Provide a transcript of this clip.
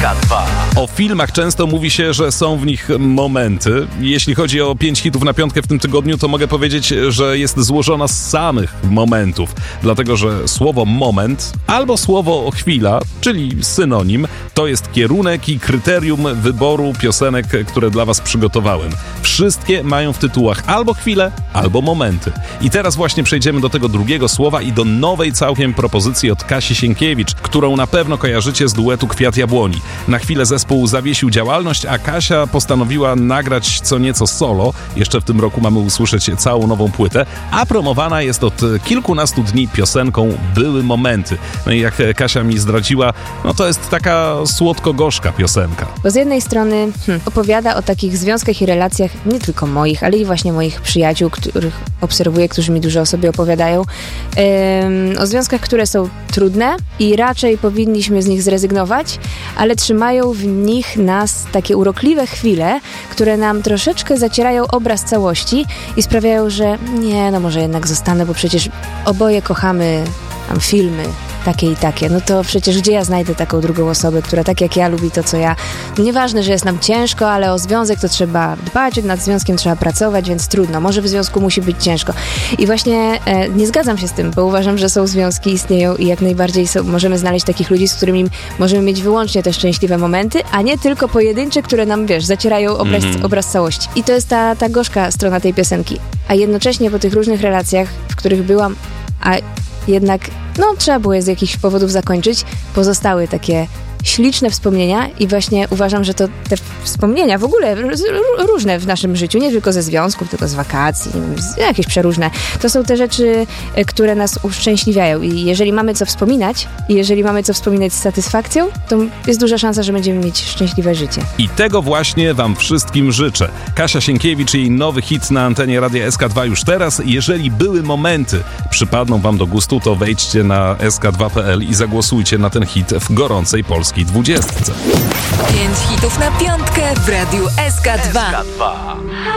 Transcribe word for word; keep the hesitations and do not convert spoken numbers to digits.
K dwa. O filmach często mówi się, że są w nich momenty. Jeśli chodzi o pięć hitów na piątkę w tym tygodniu, to mogę powiedzieć, że jest złożona z samych momentów. Dlatego, że słowo moment albo słowo chwila, czyli synonim, to jest kierunek i kryterium wyboru piosenek, które dla was przygotowałem. Wszystkie mają w tytułach albo chwilę, albo momenty. I teraz właśnie przejdziemy do tego drugiego słowa i do nowej całkiem propozycji od Kasi Sienkiewicz, którą na pewno kojarzycie z duetu Kwiat Jabłoni. Na chwilę zespół zawiesił działalność, a Kasia postanowiła nagrać co nieco solo. Jeszcze w tym roku mamy usłyszeć całą nową płytę, a promowana jest od kilkunastu dni piosenką Były Momenty. No i jak Kasia mi zdradziła, no to jest taka słodko-gorzka piosenka. Bo z jednej strony hmm, opowiada o takich związkach i relacjach nie tylko moich, ale i właśnie moich przyjaciół, których obserwuję, którzy mi dużo o sobie opowiadają. Ym, o związkach, które są trudne i raczej powinniśmy z nich zrezygnować, ale trzymają w nich nas takie urokliwe chwile, które nam troszeczkę zacierają obraz całości i sprawiają, że nie, no może jednak zostanę, bo przecież oboje kochamy tam filmy takie i takie, no to przecież gdzie ja znajdę taką drugą osobę, która tak jak ja lubi to, co ja. No nieważne, że jest nam ciężko, ale o związek to trzeba dbać, nad związkiem trzeba pracować, więc trudno, może w związku musi być ciężko. I właśnie e, nie zgadzam się z tym, bo uważam, że są związki, istnieją i jak najbardziej są, możemy znaleźć takich ludzi, z którymi możemy mieć wyłącznie te szczęśliwe momenty, a nie tylko pojedyncze, które nam, wiesz, zacierają obraz, mm-hmm. obraz całości. I to jest ta, ta gorzka strona tej piosenki. A jednocześnie po tych różnych relacjach, w których byłam, a jednak, no, trzeba było je z jakichś powodów zakończyć. Pozostały takie śliczne wspomnienia i właśnie uważam, że to te wspomnienia w ogóle różne w naszym życiu, nie tylko ze związków, tylko z wakacji, jakieś przeróżne. To są te rzeczy, które nas uszczęśliwiają i jeżeli mamy co wspominać i jeżeli mamy co wspominać z satysfakcją, to jest duża szansa, że będziemy mieć szczęśliwe życie. I tego właśnie wam wszystkim życzę. Kasia Sienkiewicz i jej nowy hit na antenie Radia S K dwa już teraz. Jeżeli były momenty przypadną wam do gustu, to wejdźcie na S K dwa kropka P L i zagłosujcie na ten hit w gorącej polskiej dwudziestce. Pięć hitów na piątkę w Radiu S K dwa. S K dwa.